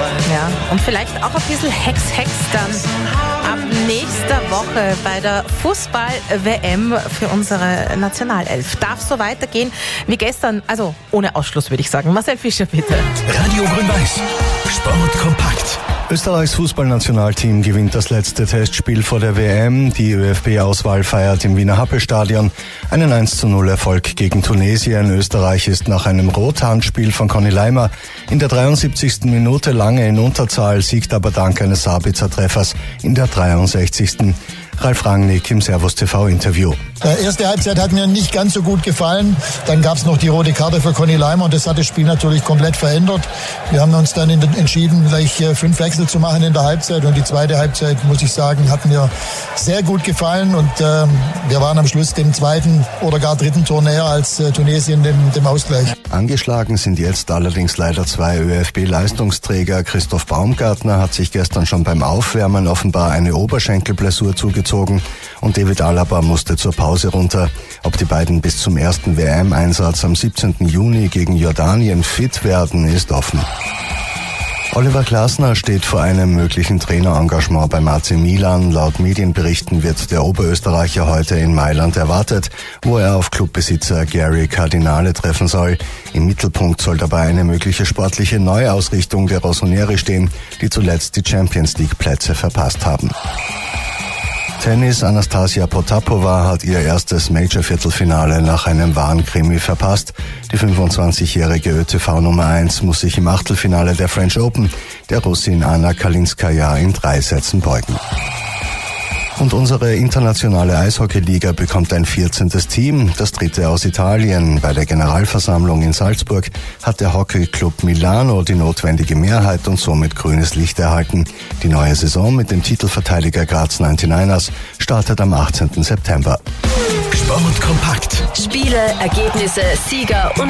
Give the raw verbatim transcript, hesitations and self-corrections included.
Ja, und vielleicht auch ein bisschen Hex-Hex dann ab nächster Woche bei der Fußball-W M für unsere Nationalelf. Darf so weitergehen wie gestern, also ohne Ausschluss würde ich sagen. Marcel Fischer, bitte. Radio Grün-Weiß, Sport kompakt. Österreichs Fußballnationalteam gewinnt das letzte Testspiel vor der W M. Die ÖFB-Auswahl feiert im Wiener Happelstadion einen eins zu null Erfolg gegen Tunesien. Österreich ist nach einem Rothandspiel von Conny Leimer in der dreiundsiebzigsten Minute lange in Unterzahl, siegt aber dank eines Sabitzer-Treffers in der dreiundsechzigsten Ralf Rangnick im Servus T V-Interview. Die erste Halbzeit hat mir nicht ganz so gut gefallen. Dann gab es noch die rote Karte für Conny Leimer und das hat das Spiel natürlich komplett verändert. Wir haben uns dann entschieden, gleich fünf Wechsel zu machen in der Halbzeit und die zweite Halbzeit, muss ich sagen, hat mir sehr gut gefallen und äh, wir waren am Schluss dem zweiten oder gar dritten Tor näher als äh, Tunesien dem, dem Ausgleich. Angeschlagen sind jetzt allerdings leider zwei ÖFB-Leistungsträger. Christoph Baumgartner hat sich gestern schon beim Aufwärmen offenbar eine Oberschenkelblessur zugezogen und David Alaba musste zur Pause runter. Ob die beiden bis zum ersten W M-Einsatz am siebzehnten Juni gegen Jordanien fit werden, ist offen. Oliver Glasner steht vor einem möglichen Trainerengagement beim A C Milan. Laut Medienberichten wird der Oberösterreicher heute in Mailand erwartet, wo er auf Clubbesitzer Gary Cardinale treffen soll. Im Mittelpunkt soll dabei eine mögliche sportliche Neuausrichtung der Rossoneri stehen, die zuletzt die Champions League Plätze verpasst haben. Tennis. Anastasia Potapova hat ihr erstes Major-Viertelfinale nach einem wahren Krimi verpasst. Die fünfundzwanzigjährige Ö T V Nummer eins muss sich im Achtelfinale der French Open der Russin Anna Kalinskaya in drei Sätzen beugen. Und unsere internationale Eishockeyliga bekommt ein vierzehntes Team, das dritte aus Italien. Bei der Generalversammlung in Salzburg hat der Hockeyclub Milano die notwendige Mehrheit und somit grünes Licht erhalten. Die neue Saison mit dem Titelverteidiger Graz neunundneunzigers startet am achtzehnten September. Sport kompakt. Spiele, Ergebnisse, Sieger und